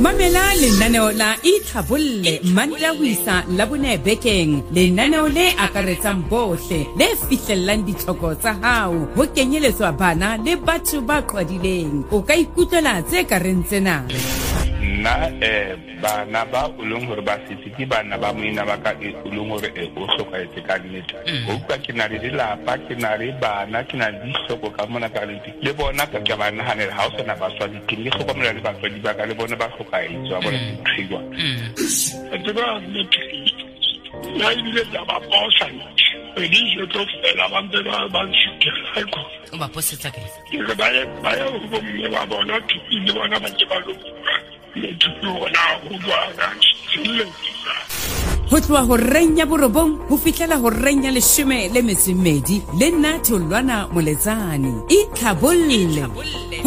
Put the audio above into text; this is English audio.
Mamela lenaneo la Itlhabolle Mantaha ho isa Labone bekeng lenaneo le akaretsang bohle le fihlellang ditlhoko tsa hao ho kenyeletswa bana le batho ba qhwadileng o ka ikutlwela tse ka reng tsena na bana ba ulong hore ba sitse bana ba moina ba ka ulong hore o hlokaetse ka nnete o ka ke na le dilapa ke na le bana ke na le hloko ka mona ka le bona ka ke bana hanela ha o sena ba tswa ke le hlokomela le ba tswa di ba ka le bona ba hlokaetse wa bona tshigwa ntse ba na ile ya ba bosa e di je to fela ba ntse ba nshikela ko ba posetsa ke ba ya go mo ba bona le bona ba ke ba lo ho tloha ho renya borobong ho fihlela ho renya 12 le nna Tholwana Moletsane Itlhabolle